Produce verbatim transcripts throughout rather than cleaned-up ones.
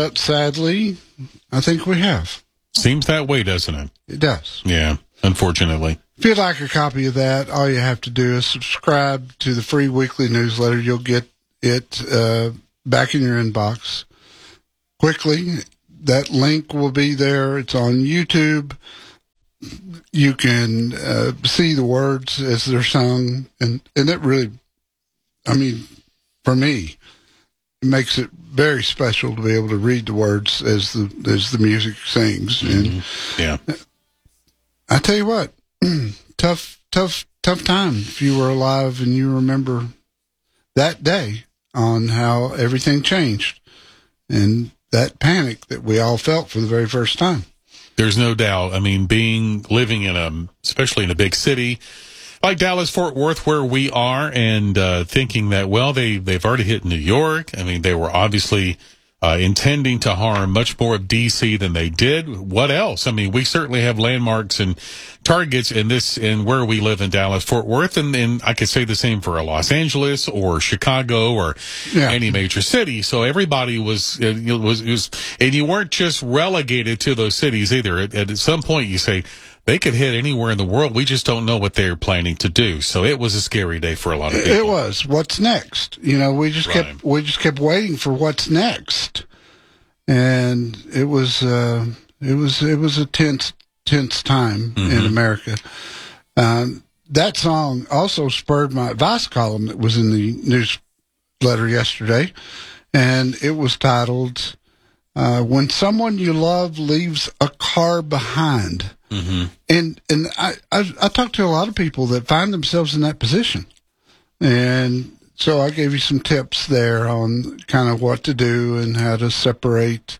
Yep, sadly, I think we have. Seems that way, doesn't it? It does. Yeah, unfortunately. If you'd like a copy of that, all you have to do is subscribe to the free weekly newsletter. You'll get it uh, back in your inbox quickly. That link will be there. It's on YouTube. You can uh, see the words as they're sung, and, and that really, I mean, for me, it makes it very special to be able to read the words as the as the music sings. Mm-hmm. And yeah, I tell you what, tough, tough, tough time if you were alive and you remember that day on how everything changed and that panic that we all felt for the very first time. There's no doubt. I mean, being, living in a, especially in a big city like Dallas, Fort Worth, where we are, and uh, thinking that, well, they, they've already hit New York. I mean, they were obviously uh, intending to harm much more of D C than they did. What else? I mean, we certainly have landmarks and targets in this, in where we live in Dallas, Fort Worth, and, and I could say the same for Los Angeles or Chicago or yeah. any major city. So everybody was, it was, it was, and you weren't just relegated to those cities either. At, at some point, you say, they could hit anywhere in the world. We just don't know what they're planning to do. So it was a scary day for a lot of people. It was. What's next? You know, we just right. kept we just kept waiting for what's next, and it was uh, it was it was a tense tense time mm-hmm. in America. Um, that song also spurred my advice column that was in the newsletter yesterday, and it was titled uh, "When Someone You Love Leaves a Car Behind." Mm-hmm. And and I, I I talk to a lot of people that find themselves in that position, and so I gave you some tips there on kind of what to do and how to separate,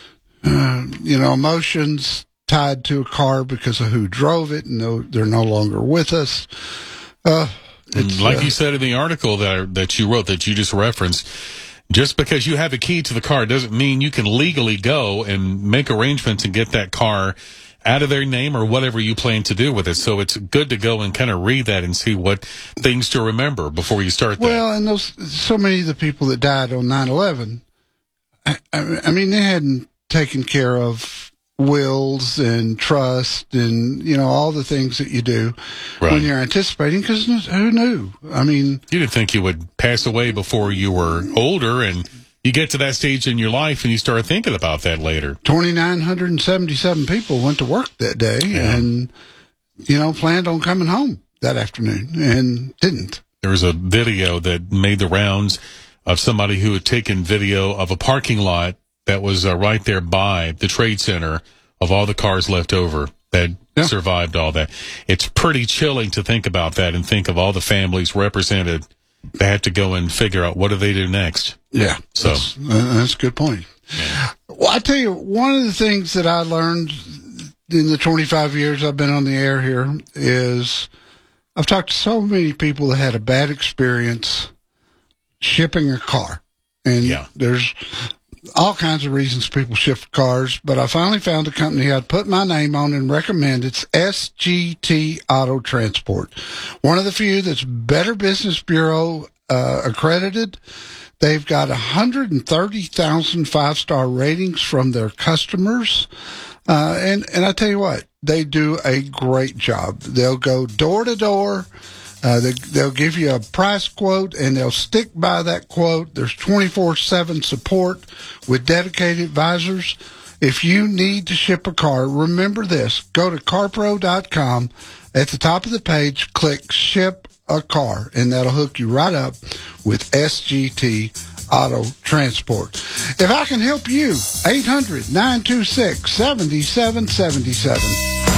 uh, you know, emotions tied to a car because of who drove it, and no, they're no longer with us. Uh, it's, like uh, you said in the article that that you wrote that you just referenced. Just because you have a key to the car doesn't mean you can legally go and make arrangements and get that car out of their name or whatever you plan to do with it. So it's good to go and kind of read that and see what things to remember before you start that. Well, and those, so many of the people that died on nine eleven, I, I mean, they hadn't taken care of wills and trust and, you know, all the things that you do right. when you're anticipating, because who knew? I mean, you didn't think you would pass away before you were older, and you get to that stage in your life and you start thinking about that later. two thousand nine hundred seventy-seven people went to work that day yeah. and, you know, planned on coming home that afternoon and didn't. There was a video that made the rounds of somebody who had taken video of a parking lot that was uh, right there by the Trade Center of all the cars left over that yeah. survived all that. It's pretty chilling to think about that and think of all the families represented. They have to go and figure out what do they do next. Yeah, so that's, uh, that's a good point. Yeah. Well, I tell you, one of the things that I learned in the twenty-five years I've been on the air here is I've talked to so many people that had a bad experience shipping a car, and yeah. there's all kinds of reasons people ship cars, but I finally found a company I'd put my name on and recommend. It's S G T Auto Transport, one of the few that's Better Business Bureau uh, accredited. They've got one hundred thirty thousand five-star ratings from their customers. Uh, and, and I tell you what, they do a great job. They'll go door to door. Uh, they, they'll give you a price quote, and they'll stick by that quote. There's twenty-four seven support with dedicated advisors. If you need to ship a car, remember this. Go to carpro dot com. At the top of the page, click Ship a Car, and that'll hook you right up with S G T Auto Transport. If I can help you, eight hundred nine two six seven seven seven seven.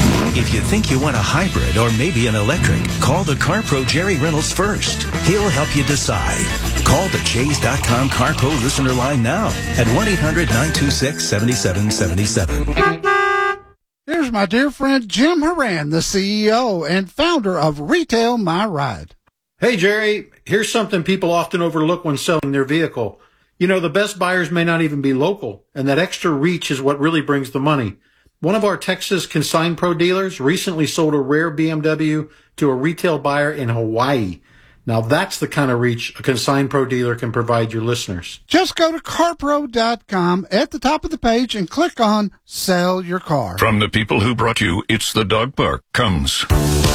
If you think you want a hybrid or maybe an electric, call the CarPro Jerry Reynolds first. He'll help you decide. Call the Chase dot com CarPro listener line now at one eight hundred nine two six seven seven seven seven. Here's my dear friend Jim Horan, the C E O and founder of Retail My Ride. Hey, Jerry, here's something people often overlook when selling their vehicle. You know, the best buyers may not even be local, and that extra reach is what really brings the money. One of our Texas Consign Pro dealers recently sold a rare B M W to a retail buyer in Hawaii. Now that's the kind of reach a Consign Pro dealer can provide your listeners. Just go to car pro dot com at the top of the page and click on Sell Your Car. From the people who brought you It's the Dog Park comes